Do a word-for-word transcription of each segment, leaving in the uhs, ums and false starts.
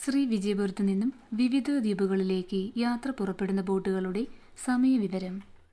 ശ്രീ വിജയപുരത്തു നിന്നും വിവിധ ദ്വീപുകളിലേക്ക് യാത്ര പുറപ്പെടുന്ന ബോട്ടുകളുടെ സമയവിവരം.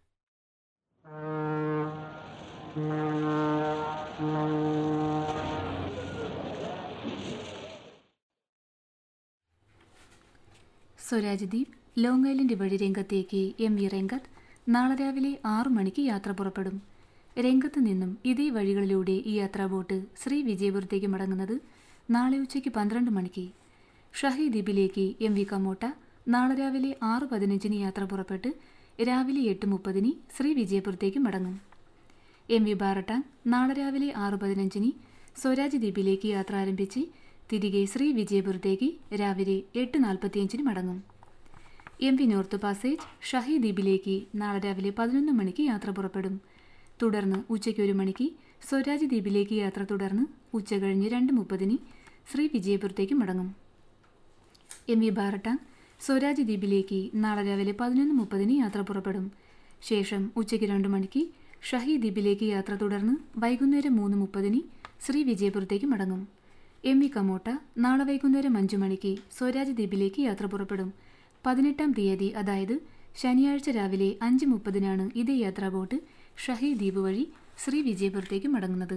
സ്വരാജ് ദ്വീപ് ലോങ് ഐലൻഡ് വഴി രംഗത്തേക്ക് എം വി രംഗത്ത് നാളെ രാവിലെ ആറു മണിക്ക് യാത്ര പുറപ്പെടും. രംഗത്ത് നിന്നും ഇതേ വഴികളിലൂടെ ഈ യാത്രാ ബോട്ട് ശ്രീ വിജയപുരത്തേക്ക് മടങ്ങുന്നത് നാളെ ഉച്ചയ്ക്ക് പന്ത്രണ്ട് മണിക്ക്. ഷഹി ദ്വീപിലേക്ക് എം വി കമോട്ട നാളെ രാവിലെ ആറ് പതിനഞ്ചിന് യാത്ര പുറപ്പെട്ട് രാവിലെ എട്ട് മുപ്പതിന് ശ്രീ വിജയപുരത്തേക്ക് മടങ്ങും. എം വി ബാറട്ടാങ് നാളെ രാവിലെ ആറ് പതിനഞ്ചിന് സ്വരാജ് ദ്വീപിലേക്ക് യാത്ര ആരംഭിച്ച് തിരികെ ശ്രീ വിജയപുരത്തേക്ക് രാവിലെ എട്ട് നാൽപ്പത്തിയഞ്ചിന് മടങ്ങും. M V north passage Shahi ദ്വീപിലേക്ക് നാളെ രാവിലെ പതിനൊന്ന് മണിക്ക് യാത്ര പുറപ്പെടും. തുടർന്ന് ഉച്ചയ്ക്ക് ഒരു മണിക്ക് സ്വരാജ് ദ്വീപിലേക്ക് യാത്ര തുടർന്ന് ഉച്ച കഴിഞ്ഞ് രണ്ട് മുപ്പതിന് ശ്രീ വിജയപുരത്തേക്ക് മടങ്ങും. എം വി ബാറട്ടാങ് സ്വരാജ് ദ്വീപിലേക്ക് നാളെ രാവിലെ പതിനൊന്ന് മുപ്പതിന് യാത്ര പുറപ്പെടും. ശേഷം ഉച്ചയ്ക്ക് രണ്ട് മണിക്ക് ഷഹി ദ്വീപിലേക്ക് യാത്ര തുടർന്ന് വൈകുന്നേരം മൂന്ന് മുപ്പതിന് ശ്രീ വിജയപുരത്തേക്ക് മടങ്ങും. എം വി കമോട്ട നാളെ വൈകുന്നേരം അഞ്ചു മണിക്ക് സ്വരാജ് ദ്വീപിലേക്ക് യാത്ര പുറപ്പെടും. പതിനെട്ടാം തീയതി അതായത് ശനിയാഴ്ച രാവിലെ അഞ്ച് മുപ്പതിനാണ് ഇതേ യാത്രാ ബോട്ട് ഷഹി ദ്വീപ് വഴി ശ്രീ വിജയപുരത്തേക്ക് മടങ്ങുന്നത്.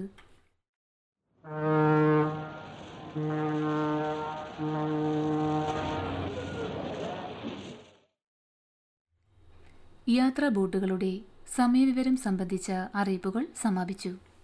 യാത്രാ ബോട്ടുകളുടെ സമയവിവരം സംബന്ധിച്ച അറിയിപ്പുകൾ സമാപിച്ചു.